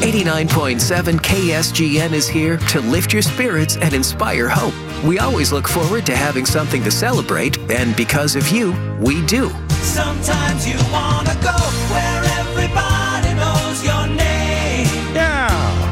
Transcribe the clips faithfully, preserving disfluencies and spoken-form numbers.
eighty-nine point seven K S G N is here to lift your spirits and inspire hope. We always look forward to having something to celebrate, and because of you, we do. Sometimes you want to go where everybody knows your name. Yeah.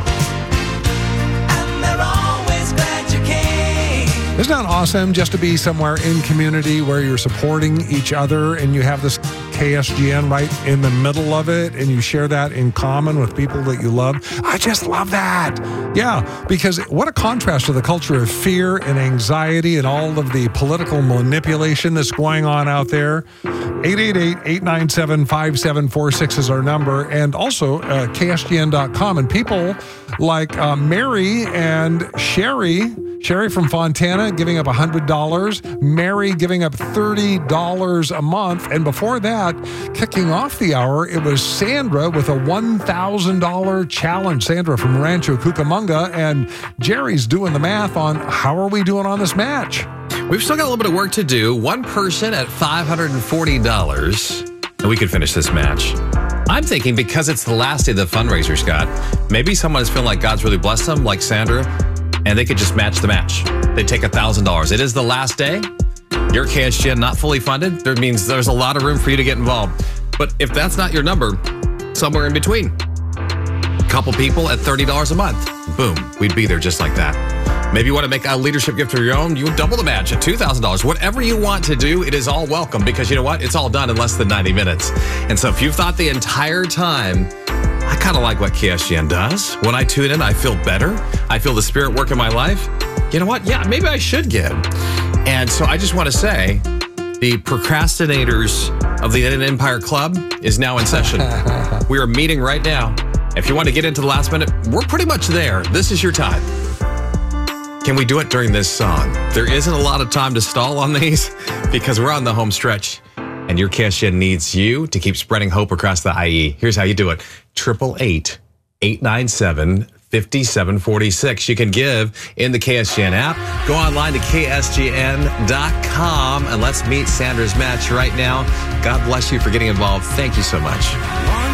And they're always glad you came. Isn't that awesome just to be somewhere in community where you're supporting each other and you have this K S G N right in the middle of it and you share that in common with people that you love? I just love that. Yeah, because what a contrast to the culture of fear and anxiety and all of the political manipulation that's going on out there. eight eight eight, eight nine seven, five seven four six is our number, and also uh, K S G N dot com. And people like uh, Mary and Sherry, Sherry from Fontana giving up one hundred dollars, Mary giving up thirty dollars a month, and before that, kicking off the hour, it was Sandra with a one thousand dollars challenge. Sandra from Rancho Cucamonga, and Jerry's doing the math on how are we doing on this match. We've still got a little bit of work to do. One person at five hundred forty dollars, and we could finish this match. I'm thinking because it's the last day of the fundraiser, Scott, maybe someone is feeling like God's really blessed them, like Sandra, and they could just match the match. They take one thousand dollars. It is the last day. Your K S G N not fully funded. That means there's a lot of room for you to get involved. But if that's not your number, somewhere in between. A couple people at thirty dollars a month. Boom. We'd be there just like that. Maybe you want to make a leadership gift of your own. You would double the match at two thousand dollars. Whatever you want to do, it is all welcome because you know what? It's all done in less than ninety minutes. And so if you've thought the entire time, I kind of like what K S G N does. When I tune in, I feel better. I feel the Spirit work in my life. You know what? Yeah, maybe I should give. And so I just want to say, the procrastinators of the Indian Empire Club is now in session. We are meeting right now. If you want to get into the last minute, we're pretty much there. This is your time. Can we do it during this song? There isn't a lot of time to stall on these because we're on the home stretch. And your K S G N needs you to keep spreading hope across the I E. Here's how you do it. eight eight eight, eight nine seven, five seven four six. You can give in the K S G N app. Go online to K S G N dot com and let's meet Sandra's match right now. God bless you for getting involved. Thank you so much.